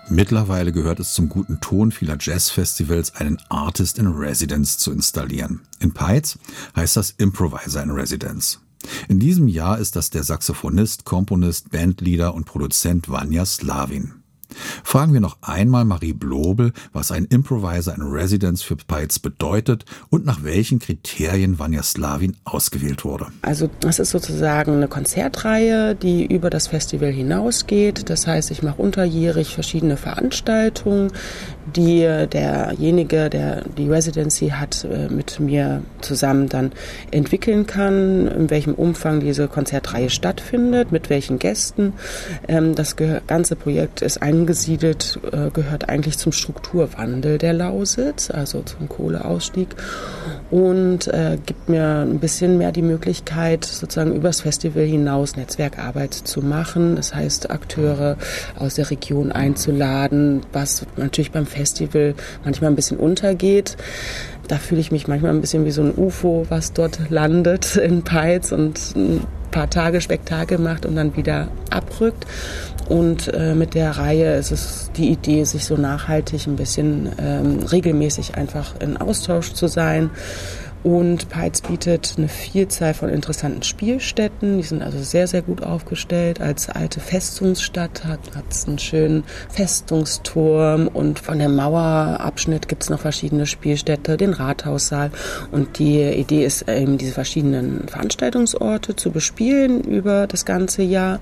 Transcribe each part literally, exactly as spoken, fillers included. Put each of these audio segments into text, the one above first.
Mittlerweile gehört es zum guten Ton vieler Jazzfestivals, einen Artist in Residence zu installieren. In Peitz heißt das Improviser in Residence. In diesem Jahr ist das der Saxophonist, Komponist, Bandleader und Produzent Vanja Slavin. Fragen wir noch einmal Marie Blobel, was ein Improviser in Residence für Peitz bedeutet und nach welchen Kriterien Vanja Slavin ausgewählt wurde. Also das ist sozusagen eine Konzertreihe, die über das Festival hinausgeht. Das heißt, ich mache unterjährig verschiedene Veranstaltungen, die derjenige, der die Residency hat, mit mir zusammen dann entwickeln kann, in welchem Umfang diese Konzertreihe stattfindet, mit welchen Gästen. Das ganze Projekt ist ein angesiedelt, äh, gehört eigentlich zum Strukturwandel der Lausitz, also zum Kohleausstieg, und äh, gibt mir ein bisschen mehr die Möglichkeit, sozusagen übers Festival hinaus Netzwerkarbeit zu machen. Das heißt, Akteure aus der Region einzuladen, was natürlich beim Festival manchmal ein bisschen untergeht. Da fühle ich mich manchmal ein bisschen wie so ein U F O, was dort landet in Peitz und ein paar Tage Spektakel macht und dann wieder abrückt. Und äh, mit der Reihe ist es die Idee, sich so nachhaltig ein bisschen ähm, regelmäßig einfach in Austausch zu sein. Und Peitz bietet eine Vielzahl von interessanten Spielstätten. Die sind also sehr, sehr gut aufgestellt. Als alte Festungsstadt hat es einen schönen Festungsturm. Und von der Mauerabschnitt gibt es noch verschiedene Spielstätte, den Rathaussaal. Und die Idee ist eben, diese verschiedenen Veranstaltungsorte zu bespielen über das ganze Jahr.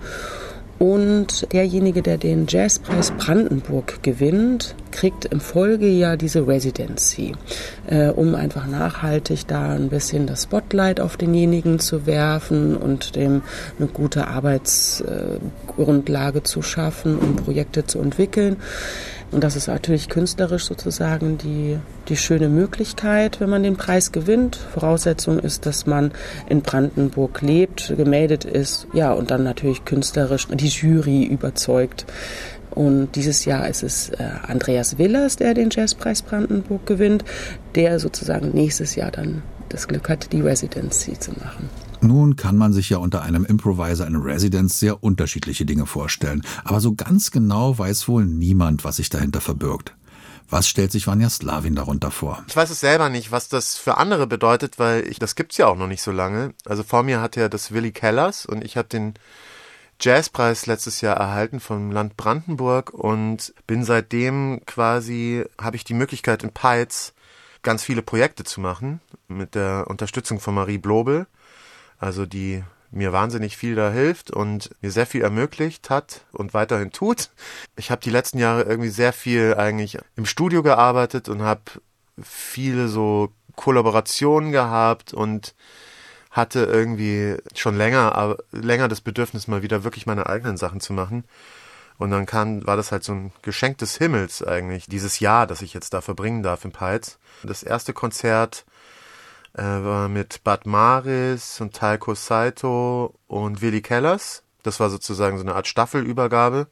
Und derjenige, der den Jazzpreis Brandenburg gewinnt, kriegt im Folgejahr diese Residency, äh, um einfach nachhaltig da ein bisschen das Spotlight auf denjenigen zu werfen und dem eine gute Arbeitsgrundlage äh, zu schaffen, um Projekte zu entwickeln. Und das ist natürlich künstlerisch sozusagen die, die schöne Möglichkeit, wenn man den Preis gewinnt. Voraussetzung ist, dass man in Brandenburg lebt, gemeldet ist, ja, und dann natürlich künstlerisch die Jury überzeugt. Und dieses Jahr ist es äh, Andreas Willers, der den Jazzpreis Brandenburg gewinnt, der sozusagen nächstes Jahr dann das Glück hat, die Residency zu machen. Nun kann man sich ja unter einem Improviser in Residence sehr unterschiedliche Dinge vorstellen. Aber so ganz genau weiß wohl niemand, was sich dahinter verbirgt. Was stellt sich Vanja Slavin darunter vor? Ich weiß es selber nicht, was das für andere bedeutet, weil ich, das gibt's ja auch noch nicht so lange. Also vor mir hat ja das Willi Kellers und ich habe den Jazzpreis letztes Jahr erhalten vom Land Brandenburg und bin seitdem quasi, habe ich die Möglichkeit in Peitz ganz viele Projekte zu machen mit der Unterstützung von Marie Blobel. Also die mir wahnsinnig viel da hilft und mir sehr viel ermöglicht hat und weiterhin tut. Ich habe die letzten Jahre irgendwie sehr viel eigentlich im Studio gearbeitet und habe viele so Kollaborationen gehabt und hatte irgendwie schon länger, aber länger das Bedürfnis, mal wieder wirklich meine eigenen Sachen zu machen. Und dann kam, war das halt so ein Geschenk des Himmels eigentlich, dieses Jahr, das ich jetzt da verbringen darf in Peitz. Das erste Konzert äh, war mit Bad Maris und Taiko Saito und Willi Kellers. Das war sozusagen so eine Art Staffelübergabe.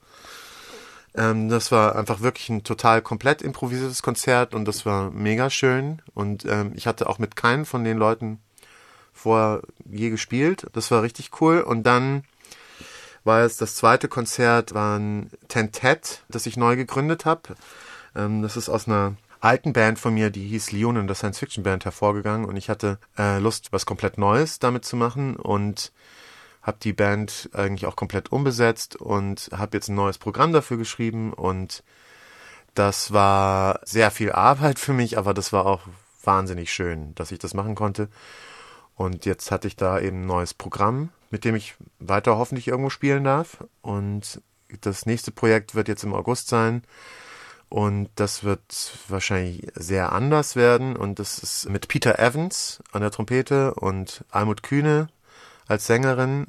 Ähm, das war einfach wirklich ein total komplett improvisiertes Konzert und das war mega schön. Und ähm, ich hatte auch mit keinem von den Leuten vorher je gespielt. Das war richtig cool. Und dann war es das zweite Konzert, war ein Tentet, das ich neu gegründet habe. Ähm, das ist aus einer alten Band von mir, die hieß Leonin, das Science-Fiction-Band, hervorgegangen. Und ich hatte äh, Lust, was komplett Neues damit zu machen und habe die Band eigentlich auch komplett umbesetzt und habe jetzt ein neues Programm dafür geschrieben. Und das war sehr viel Arbeit für mich, aber das war auch wahnsinnig schön, dass ich das machen konnte. Und jetzt hatte ich da eben ein neues Programm, mit dem ich weiter hoffentlich irgendwo spielen darf. Und das nächste Projekt wird jetzt im August sein. Und das wird wahrscheinlich sehr anders werden. Und das ist mit Peter Evans an der Trompete und Almut Kühne als Sängerin.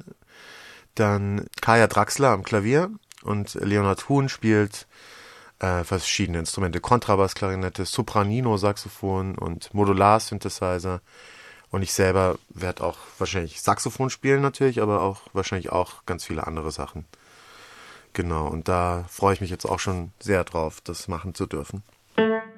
Dann Kaya Draxler am Klavier und Leonhard Huhn spielt äh, verschiedene Instrumente. Kontrabass, Klarinette, Sopranino, Saxophon und Modular-Synthesizer. Und ich selber werde auch wahrscheinlich Saxophon spielen natürlich, aber auch wahrscheinlich auch ganz viele andere Sachen. Genau, und da freue ich mich jetzt auch schon sehr drauf, das machen zu dürfen.